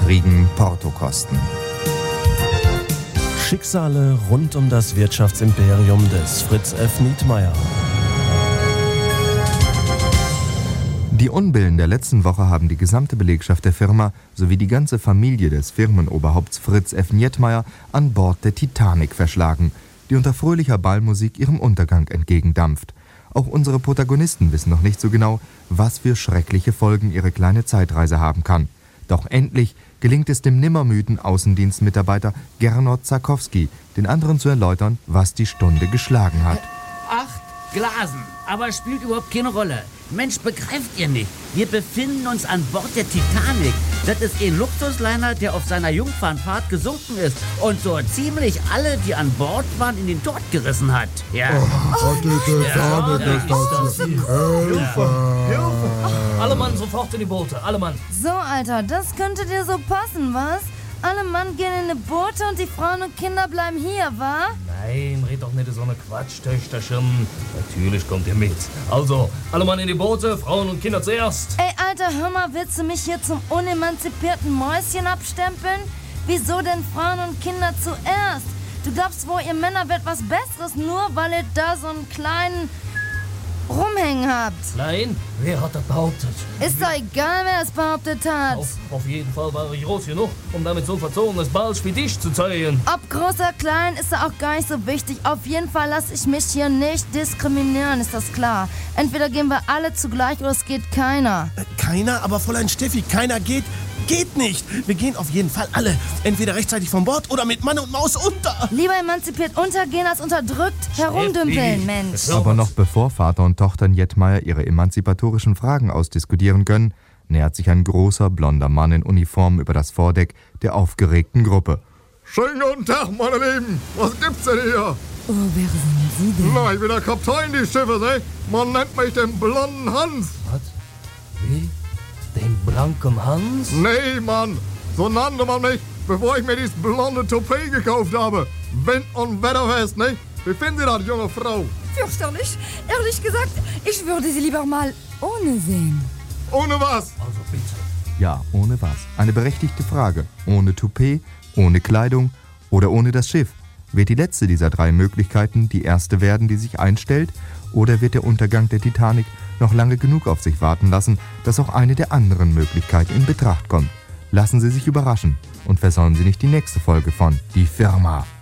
kriegen Portokosten. Schicksale rund um das Wirtschaftsimperium des Fritz F. Nietmeyer. Die Unbillen der letzten Woche haben die gesamte Belegschaft der Firma sowie die ganze Familie des Firmenoberhaupts Fritz F. Nietmeyer an Bord der Titanic verschlagen, die unter fröhlicher Ballmusik ihrem Untergang entgegendampft. Auch unsere Protagonisten wissen noch nicht so genau, was für schreckliche Folgen ihre kleine Zeitreise haben kann. Doch endlich gelingt es dem nimmermüden Außendienstmitarbeiter Gernot Zakowski, den anderen zu erläutern, was die Stunde geschlagen hat. 8 Glasen, aber spielt überhaupt keine Rolle. Mensch, begreift ihr nicht? Wir befinden uns an Bord der Titanic. Das ist ein Luxusliner, der auf seiner Jungfernfahrt gesunken ist und so ziemlich alle, die an Bord waren, in den Tod gerissen hat. Ja. Hilfe! Alle Mann sofort in die Boote, alle Mann. So, Alter, das könnte dir so passen, was? Alle Mann gehen in die Boote und die Frauen und Kinder bleiben hier, wa? Nein, red doch nicht so eine Quatsch, Töchterchen. Natürlich kommt ihr mit. Also, alle Mann in die Boote, Frauen und Kinder zuerst. Ey, Alter, hör mal, willst du mich hier zum unemanzipierten Mäuschen abstempeln? Wieso denn Frauen und Kinder zuerst? Du glaubst wohl, ihr Männer werdet was Besseres, nur weil ihr da so einen kleinen rumhängen habt. Nein, wer hat das behauptet? Ist doch egal, wer es behauptet hat. Auf jeden Fall war ich groß genug, um damit so verzogenes Balsch wie dich zu zeigen. Ob groß oder klein, ist ja auch gar nicht so wichtig. Auf jeden Fall lasse ich mich hier nicht diskriminieren, ist das klar. Entweder gehen wir alle zugleich oder es geht keiner. Keiner? Aber Fräulein Steffi, keiner geht nicht. Wir gehen auf jeden Fall alle. Entweder rechtzeitig vom Bord oder mit Mann und Maus unter. Lieber emanzipiert untergehen als unterdrückt herumdümpeln, Mensch. Aber noch bevor Vater und Tochter Nietmeyer ihre emanzipatorischen Fragen ausdiskutieren können, nähert sich ein großer, blonder Mann in Uniform über das Vordeck der aufgeregten Gruppe. Schönen guten Tag, meine Lieben. Was gibt's denn hier? Oh, wer sind Sie denn? Na, ich bin der Kapitän des Schiffes, ey. Man nennt mich den blonden Hans. Was? Wie? Den blanken Hans? Nee, Mann. So nannte man mich, bevor ich mir dieses blonde Toupet gekauft habe. Wind- und wetterfest, ne? Wie finden Sie das, junge Frau? Fürchterlich. Ehrlich gesagt, ich würde sie lieber mal ohne sehen. Ohne was? Also bitte. Ja, ohne was? Eine berechtigte Frage. Ohne Toupet, ohne Kleidung oder ohne das Schiff? Wird die letzte dieser 3 Möglichkeiten die erste werden, die sich einstellt? Oder wird der Untergang der Titanic noch lange genug auf sich warten lassen, dass auch eine der anderen Möglichkeiten in Betracht kommt? Lassen Sie sich überraschen und versäumen Sie nicht die nächste Folge von Die Firma.